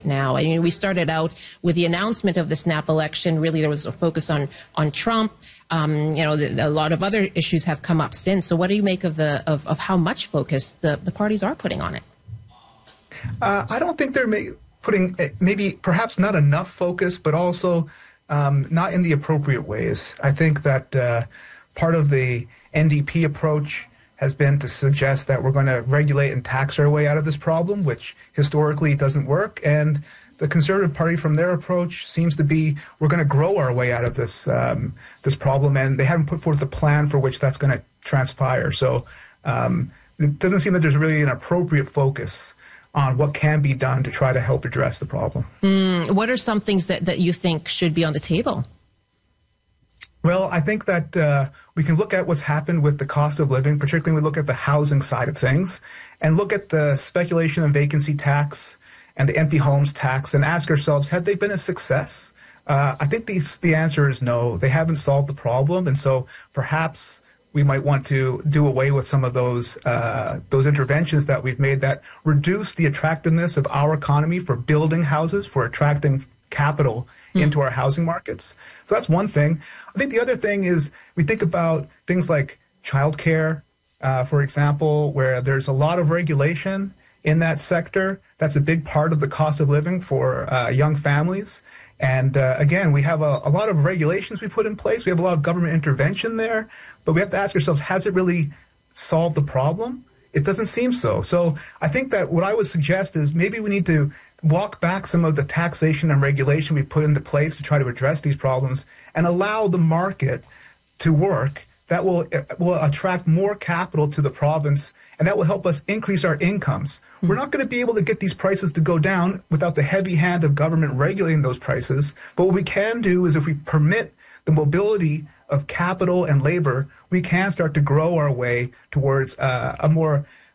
now. I mean, we started out with the announcement of the snap election. Really, there was a focus on Trump. A lot of other issues have come up since. So what do you make of of how much focus the parties are putting on it? I don't think they're putting maybe perhaps not enough focus, but also not in the appropriate ways. I think that part of the NDP approach has been to suggest that we're going to regulate and tax our way out of this problem, which historically doesn't work. And the Conservative Party, from their approach, seems to be we're going to grow our way out of this this problem, and they haven't put forth a plan for which that's going to transpire. So it doesn't seem that there's really an appropriate focus on what can be done to try to help address the problem. What are some things that you think should be on the table? Well, I think that we can look at what's happened with the cost of living, particularly when we look at the housing side of things, and look at the speculation and vacancy tax and the empty homes tax and ask ourselves, have they been a success? I think the answer is no. They haven't solved the problem, and so perhaps we might want to do away with some of those interventions that we've made that reduce the attractiveness of our economy for building houses, for attracting capital into our housing markets. So that's one thing. I think the other thing is we think about things like childcare, for example, where there's a lot of regulation in that sector. That's a big part of the cost of living for young families. And again, we have a lot of regulations we put in place. We have a lot of government intervention there. But we have to ask ourselves, has it really solved the problem? It doesn't seem so. So I think that what I would suggest is maybe we need to walk back some of the taxation and regulation we put into place to try to address these problems and allow the market to work. That will attract more capital to the province, and that will help us increase our incomes. We're not going to be able to get these prices to go down without the heavy hand of government regulating those prices. But what we can do is if we permit the mobility of capital and labor, we can start to grow our way towards a more